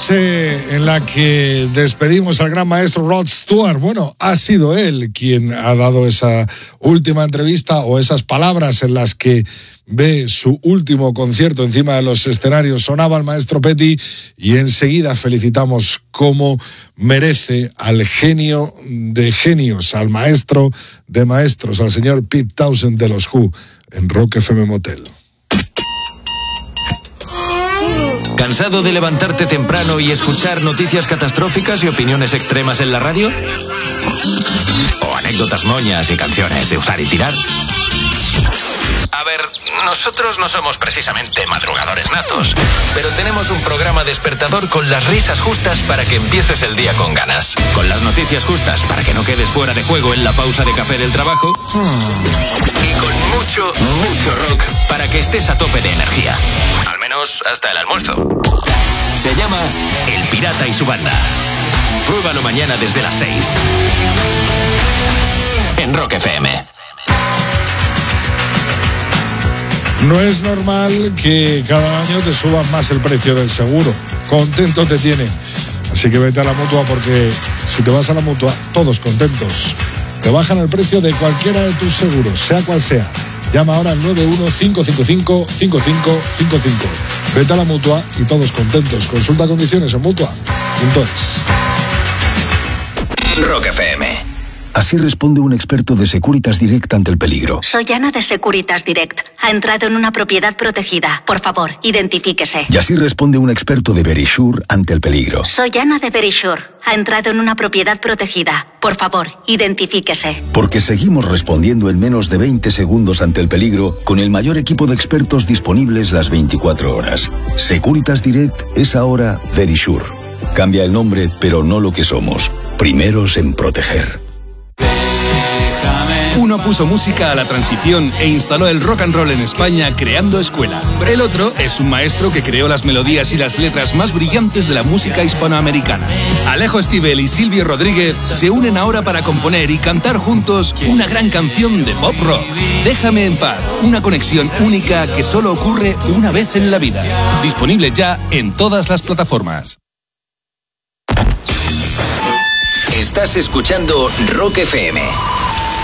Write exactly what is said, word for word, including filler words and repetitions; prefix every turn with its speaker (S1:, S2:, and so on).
S1: noche en la que despedimos al gran maestro Rod Stewart. Bueno, ha sido él quien ha dado esa última entrevista o esas palabras en las que ve su último concierto encima de los escenarios. Sonaba el maestro Petty y enseguida felicitamos como merece al genio de genios, al maestro de maestros, al señor Pete Townshend de los Who en Rock F M Motel.
S2: ¿Cansado de levantarte temprano y escuchar noticias catastróficas y opiniones extremas en la radio? ¿O anécdotas moñas y canciones de usar y tirar? A ver, nosotros no somos precisamente madrugadores natos, pero tenemos un programa despertador con las risas justas para que empieces el día con ganas, con las noticias justas para que no quedes fuera de juego en la pausa de café del trabajo y con mucho, mucho rock para que estés a tope de energía, al menos hasta el almuerzo. Se llama El Pirata y su banda. Pruébalo mañana desde las seis en Rock F M.
S1: No es normal que cada año te suban más el precio del seguro. Contento te tiene. Así que vete a la Mutua, porque si te vas a la Mutua, todos contentos. Te bajan el precio de cualquiera de tus seguros, sea cual sea. Llama ahora al nueve uno cinco cinco cinco cinco cinco cinco cinco. Vete a la Mutua y todos contentos. Consulta condiciones en mutua punto es.
S2: Rock F M.
S3: Así responde un experto de Securitas Direct ante el peligro.
S4: Soy Ana de Securitas Direct. Ha entrado en una propiedad protegida. Por favor, identifíquese.
S3: Y así responde un experto de Verisure ante el peligro.
S4: Soy Ana de Verisure. Ha entrado en una propiedad protegida. Por favor, identifíquese.
S3: Porque seguimos respondiendo en menos de veinte segundos ante el peligro con el mayor equipo de expertos disponibles las veinticuatro horas. Securitas Direct es ahora Verisure. Cambia el nombre, pero no lo que somos. Primeros en proteger.
S5: Uno puso música a la transición e instaló el rock and roll en España creando escuela. El otro es un maestro que creó las melodías y las letras más brillantes de la música hispanoamericana. Alejo Stivel y Silvio Rodríguez se unen ahora para componer y cantar juntos una gran canción de pop rock. Déjame en paz, una conexión única que solo ocurre una vez en la vida. Disponible ya en todas las plataformas.
S2: Estás escuchando Rock F M.